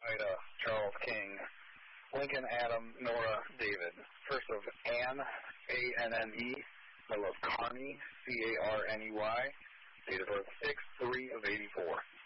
Ida, Charles King, Lincoln, Adam, Nora, David. First of Anne, A-N-N-E, middle of Carney, C-A-R-N-E-Y, date of birth 6/3/84.